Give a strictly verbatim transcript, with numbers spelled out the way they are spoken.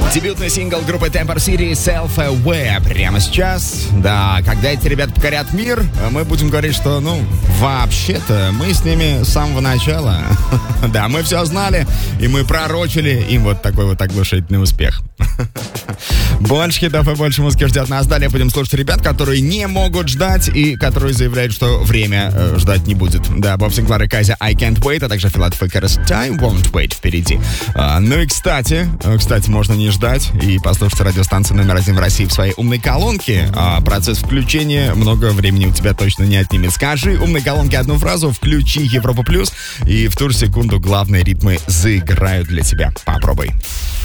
Дебютный сингл группы Temper City Self-Aware прямо сейчас. Да, когда эти ребята покорят мир, мы будем говорить, что, ну, вообще-то мы с ними с самого начала. Да, мы все знали, и мы пророчили им вот такой вот оглушительный успех. Больше хитов и больше музыки ждет нас. Далее будем слушать ребят, которые не могут ждать и которые заявляют, что время э, ждать не будет. Да, Боб Синклар и Казя I Can't Wait, а также Филатов и Кэрос Time Won't Wait впереди. А, ну и кстати, кстати, можно не ждать и послушать радиостанцию номер один в России в своей умной колонке. А процесс включения много времени у тебя точно не отнимет. Скажи умной колонке одну фразу, включи Европу Плюс, и в ту же секунду главные ритмы заиграют для тебя. Попробуй.